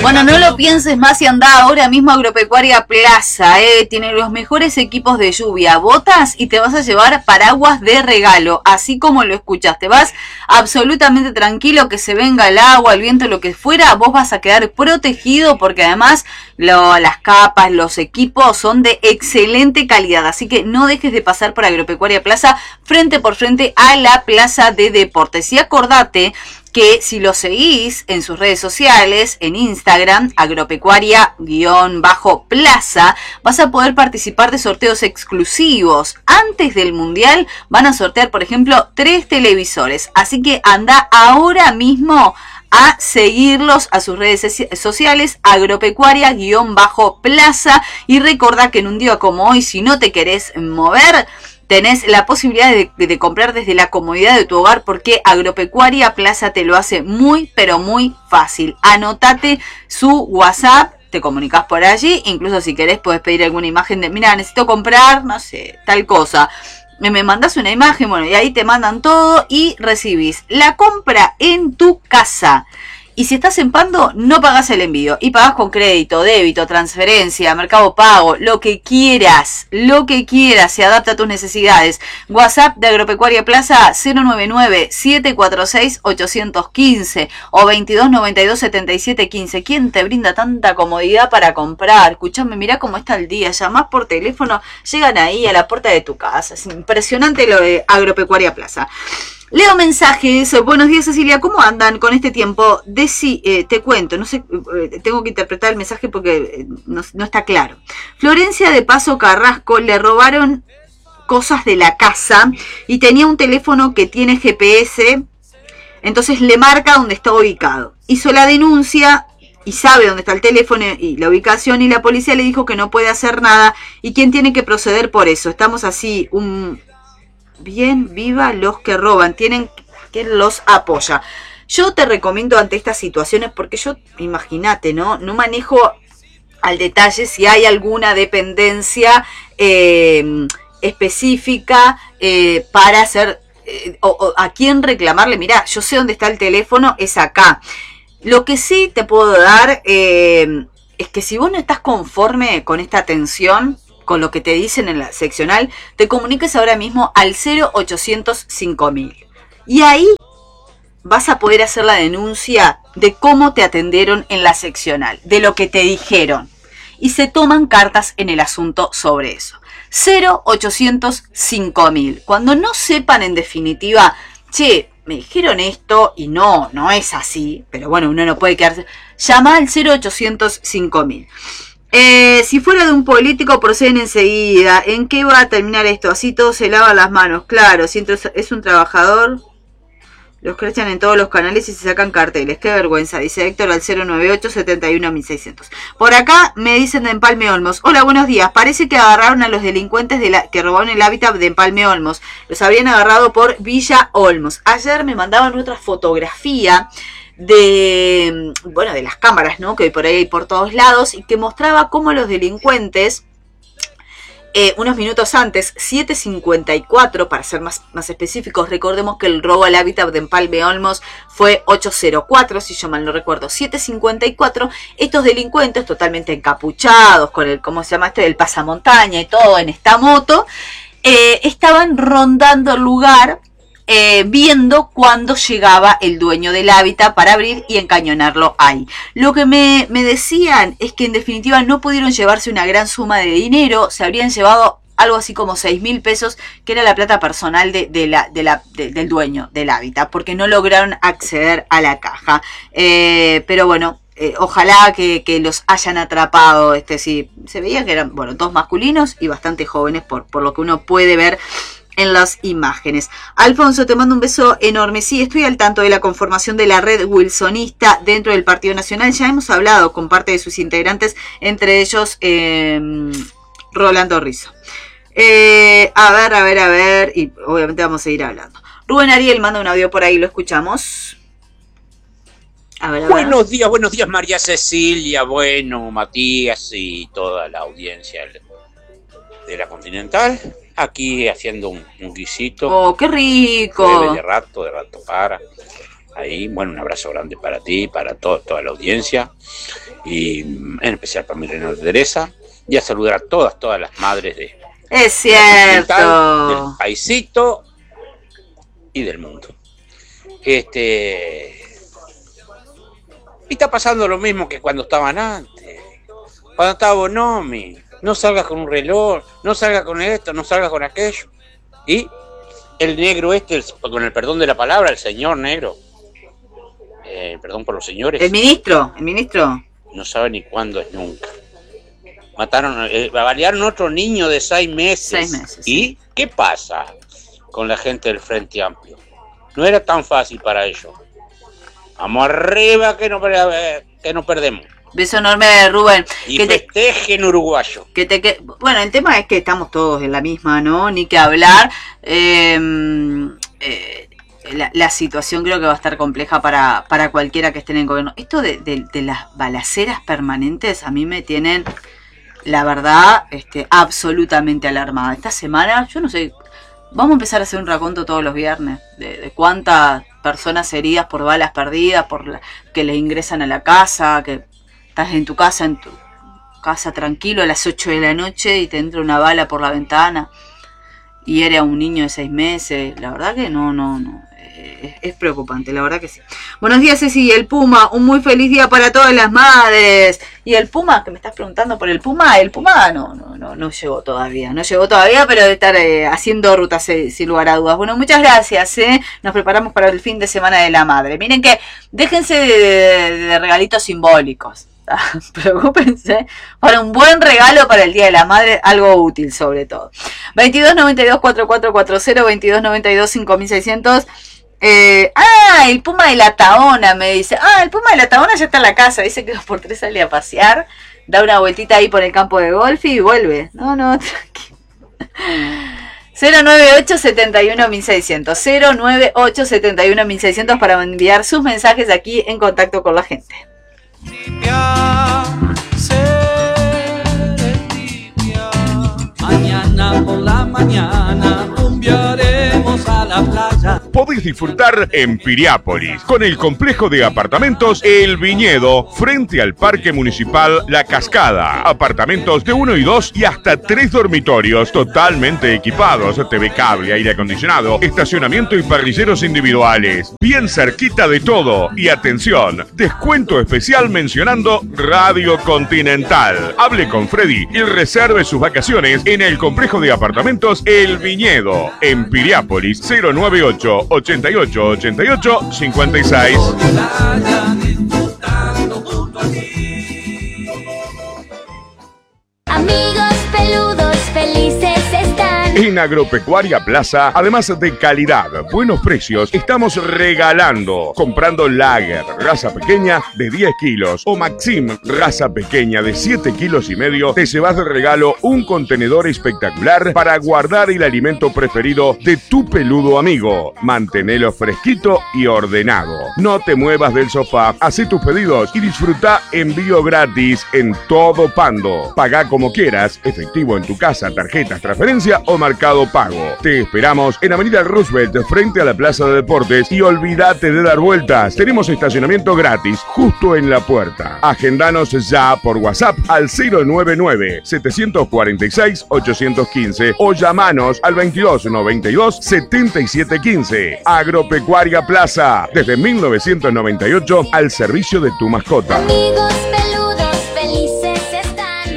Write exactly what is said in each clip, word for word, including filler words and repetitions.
Bueno, no lo pienses más y anda ahora mismo a Agropecuaria Plaza, eh. Tiene los mejores equipos de lluvia, botas y te vas a llevar paraguas de regalo, así como lo escuchas. Te vas absolutamente tranquilo, que se venga el agua, el viento, lo que fuera, vos vas a quedar protegido porque además lo, las capas, los equipos son de excelente calidad. Así que no dejes de pasar por Agropecuaria Plaza, frente por frente a la Plaza de Deportes. Y acordate que si lo seguís en sus redes sociales, en Instagram, agropecuaria-plaza, vas a poder participar de sorteos exclusivos. Antes del Mundial van a sortear, por ejemplo, tres televisores. Así que anda ahora mismo a seguirlos a sus redes sociales, agropecuaria-plaza, y recordá que en un día como hoy, si no te querés mover, tenés la posibilidad de, de, de comprar desde la comodidad de tu hogar, porque Agropecuaria Plaza te lo hace muy, pero muy fácil. Anotate su WhatsApp, te comunicas por allí, incluso si querés puedes pedir alguna imagen de, mira, necesito comprar, no sé, tal cosa. Me mandas una imagen, bueno, y ahí te mandan todo y recibís la compra en tu casa. Y si estás en Pando, no pagás el envío. Y pagás con crédito, débito, transferencia, Mercado Pago, lo que quieras. Lo que quieras, se adapta a tus necesidades. WhatsApp de Agropecuaria Plaza cero nueve nueve, siete cuatro seis, ocho uno cinco o veintidós noventa y dos, setenta y siete quince. ¿Quién te brinda tanta comodidad para comprar? Escuchame, mirá cómo está el día. Llamás por teléfono, llegan ahí a la puerta de tu casa. Es impresionante lo de Agropecuaria Plaza. Leo mensajes. Buenos días, Cecilia, ¿cómo andan con este tiempo? Deci, eh, te cuento, no sé, eh, tengo que interpretar el mensaje porque eh, no, no está claro. Florencia de Paso Carrasco le robaron cosas de la casa y tenía un teléfono que tiene G P S, entonces le marca dónde está ubicado. Hizo la denuncia y sabe dónde está el teléfono y la ubicación, y la policía le dijo que no puede hacer nada y quién tiene que proceder por eso. Estamos así, un... bien, viva los que roban, tienen que los apoya. Yo te recomiendo ante estas situaciones, porque yo, imagínate, ¿no? No manejo al detalle si hay alguna dependencia eh, específica eh, para hacer, eh, o, o a quién reclamarle. Mirá, yo sé dónde está el teléfono, es acá. Lo que sí te puedo dar eh, es que si vos no estás conforme con esta atención, con lo que te dicen en la seccional, te comuniques ahora mismo al cero ochocientos cinco mil. Y ahí vas a poder hacer la denuncia de cómo te atendieron en la seccional, de lo que te dijeron. Y se toman cartas en el asunto sobre eso. cero ochocientos cinco mil. Cuando no sepan en definitiva, che, me dijeron esto y no, no es así, pero bueno, uno no puede quedarse. Llama al cero ochocientos cinco mil. Eh, si fuera de un político, proceden enseguida. ¿En qué va a terminar esto? Así todo se lava las manos. Claro, si es un trabajador, los crechan en todos los canales y se sacan carteles. Qué vergüenza, dice Héctor al cero nueve ocho, setenta y uno, mil seiscientos. Por acá me dicen de Empalme Olmos. Hola, buenos días. Parece que agarraron a los delincuentes de la, que robaron el hábitat de Empalme Olmos. Los habrían agarrado por Villa Olmos. Ayer me mandaban otra fotografía de, bueno, de las cámaras, ¿no? Que hay por ahí por todos lados, y que mostraba cómo los delincuentes, eh, unos minutos antes, siete cincuenta y cuatro, para ser más, más específicos, recordemos que el robo al hábitat de Empalme Olmos fue ocho cero cuatro, si yo mal no recuerdo, siete cincuenta y cuatro, estos delincuentes totalmente encapuchados, con el, ¿cómo se llama este? El pasamontaña y todo en esta moto, eh, estaban rondando el lugar, Eh, viendo cuándo llegaba el dueño del hábitat para abrir y encañonarlo ahí. Lo que me, me decían es que en definitiva no pudieron llevarse una gran suma de dinero, se habrían llevado algo así como seis mil pesos, que era la plata personal de, de la, de la, de, del dueño del hábitat, porque no lograron acceder a la caja. Eh, pero bueno, eh, ojalá que, que los hayan atrapado. Este, sí, se veía que eran, bueno, dos masculinos y bastante jóvenes por, por lo que uno puede ver en las imágenes. Alfonso, te mando un beso enorme. Sí, estoy al tanto de la conformación de la red wilsonista dentro del Partido Nacional. Ya hemos hablado con parte de sus integrantes, entre ellos eh, Rolando Rizzo. Eh, a ver, a ver, a ver, y obviamente vamos a seguir hablando. Rubén Ariel manda un audio por ahí, lo escuchamos. A ver, a ver. Buenos días, buenos días, María Cecilia, bueno, Matías y toda la audiencia de la Continental. Aquí haciendo un, un guisito. ¡Oh, qué rico! De rato, de rato para. ahí. Bueno, un abrazo grande para ti, para todo, toda la audiencia, y en especial para mi reina Teresa, y a saludar a todas, todas las madres de, es cierto, del paisito y del mundo. Este, y está pasando lo mismo que cuando estaban antes, cuando estaba Bonomi. No salgas con un reloj, no salgas con esto, no salgas con aquello. Y el negro este, el, con el perdón de la palabra, el señor negro, eh, perdón por los señores. El ministro, el ministro. No sabe ni cuándo es nunca. Mataron, eh, balearon otro niño de seis meses. Seis meses. ¿Y sí. qué pasa con la gente del Frente Amplio? No era tan fácil para ellos. Vamos arriba que no, que no perdemos. Beso enorme, Rubén. Y que festejen te, uruguayo. Que te, que, bueno, el tema es que estamos todos en la misma, ¿no? Ni que hablar. Eh, eh, la, la situación creo que va a estar compleja para, para cualquiera que esté en el gobierno. Esto de, de, de las balaceras permanentes a mí me tienen, la verdad, este, absolutamente alarmada. Esta semana, yo no sé, vamos a empezar a hacer un raconto todos los viernes de, de cuántas personas heridas por balas perdidas, por la, que les ingresan a la casa, que estás en tu casa, en tu casa tranquilo a las ocho de la noche y te entra una bala por la ventana y hiere a un niño de seis meses. La verdad que no, no, no. Es, es preocupante, la verdad que sí. Buenos días, Ceci. El Puma, un muy feliz día para todas las madres. Y el Puma, que me estás preguntando por el Puma, el Puma no, no, no, no llegó todavía. No llegó todavía, pero debe estar eh, haciendo rutas eh, sin lugar a dudas. Bueno, muchas gracias. Eh. Nos preparamos para el fin de semana de la madre. Miren que déjense de, de, de regalitos simbólicos. Preocúpense para un buen regalo para el Día de la Madre, algo útil sobre todo. veintidós noventa y dos cuarenta y cuatro cuarenta, veintidós noventa y dos cinco mil seiscientos. Eh, ah, el Puma de la Taona me dice. Ah, el Puma de la Taona ya está en la casa. Dice que dos por tres sale a pasear, da una vueltita ahí por el campo de golf y vuelve. No, no, tranquilo. cero noventa y ocho setenta y uno mil seiscientos, cero noventa y ocho setenta y uno mil seiscientos para enviar sus mensajes aquí en contacto con la gente. Mañana por la mañana rumbearemos a la playa. Podés disfrutar en Piriápolis con el complejo de apartamentos El Viñedo frente al Parque Municipal La Cascada. Apartamentos de uno y dos y hasta tres dormitorios totalmente equipados, T V cable, aire acondicionado, estacionamiento y parrilleros individuales. Bien cerquita de todo. Y atención, descuento especial mencionando Radio Continental. Hable con Freddy y reserve sus vacaciones en el complejo de apartamentos El Viñedo en Piriápolis. Cero noventa y ocho ochenta y ocho ochenta y ocho cincuenta y seis. Amigos peludos felices están. En Agropecuaria Plaza, además de calidad, buenos precios, estamos regalando. Comprando Lager, raza pequeña de diez kilos, o Maxim, raza pequeña de siete kilos y medio, te llevas de regalo un contenedor espectacular para guardar el alimento preferido de tu peludo amigo. Mantenelo fresquito y ordenado. No te muevas del sofá, hacé tus pedidos y disfruta envío gratis en todo Pando. Pagá como quieras, efectivo en tu casa, tarjetas, transferencia o Mercado Pago. Te esperamos en Avenida Roosevelt, frente a la Plaza de Deportes, y olvídate de dar vueltas. Tenemos estacionamiento gratis justo en la puerta. Agendanos ya por WhatsApp al cero noventa y nueve, setecientos cuarenta y seis, ochocientos quince o llamanos al veintidós noventa y dos, setenta y siete quince. Agropecuaria Plaza, desde mil novecientos noventa y ocho al servicio de tu mascota. Amigos peludos felices están.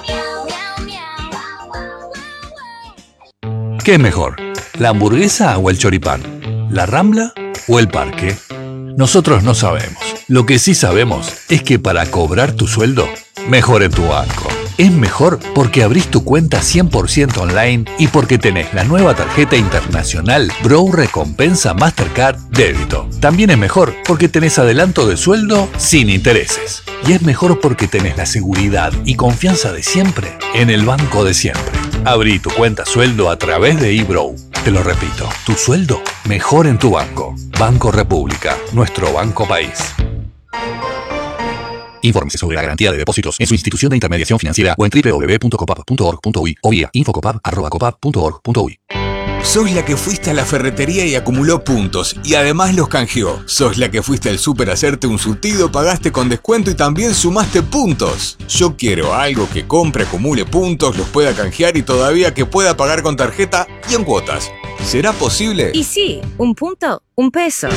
¿Qué es mejor? ¿La hamburguesa o el choripán? ¿La Rambla o el parque? Nosotros no sabemos. Lo que sí sabemos es que para cobrar tu sueldo, mejor en tu banco. Es mejor porque abrís tu cuenta cien por ciento online y porque tenés la nueva tarjeta internacional Bro Recompensa Mastercard Débito. También es mejor porque tenés adelanto de sueldo sin intereses. Y es mejor porque tenés la seguridad y confianza de siempre en el banco de siempre. Abrí tu cuenta sueldo a través de eBrow. Te lo repito, tu sueldo mejor en tu banco. Banco República, nuestro banco país. Infórmese sobre la garantía de depósitos en su institución de intermediación financiera o en doble u doble u doble u punto copap punto org punto uy o vía infocopap arroba copap punto org punto uy. Sos la que fuiste a la ferretería y acumuló puntos y además los canjeó. Sos la que fuiste al súper a hacerte un surtido, pagaste con descuento y también sumaste puntos. Yo quiero algo que compre, acumule puntos, los pueda canjear y todavía que pueda pagar con tarjeta y en cuotas. ¿Será posible? Y sí, un punto, un peso.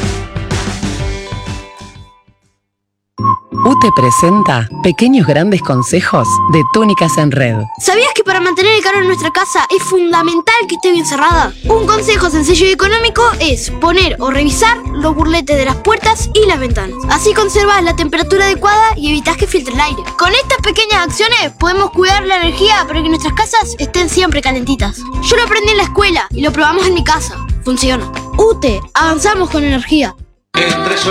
U T E presenta Pequeños Grandes Consejos de Túnicas en Red. ¿Sabías que para mantener el calor en nuestra casa es fundamental que esté bien cerrada? Un consejo sencillo y económico es poner o revisar los burletes de las puertas y las ventanas. Así conservas la temperatura adecuada y evitas que filtre el aire. Con estas pequeñas acciones podemos cuidar la energía para que nuestras casas estén siempre calentitas. Yo lo aprendí en la escuela y lo probamos en mi casa. Funciona. U T E, avanzamos con energía. Entre